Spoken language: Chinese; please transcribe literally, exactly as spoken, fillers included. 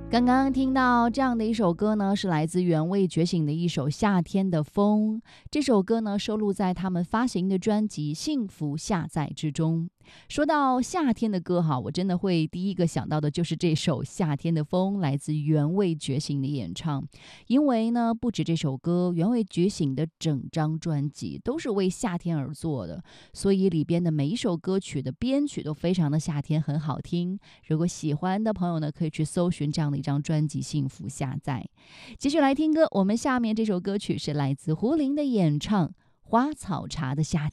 刚刚听到这样的一首歌呢，是来自原味觉醒的一首《夏天的风》。这首歌呢，收录在他们发行的专辑《幸福下载》之中。说到夏天的歌哈，我真的会第一个想到的就是这首《夏天的风》，来自原味觉醒的演唱。因为呢，不止这首歌，原味觉醒的整张专辑都是为夏天而做的，所以里边的每一首歌曲的编曲都非常的夏天，很好听。如果喜欢的朋友呢，可以去搜寻这样的一张专辑《幸福下载》。继续来听歌，我们下面这首歌曲是来自胡林的演唱《花草茶的夏天》。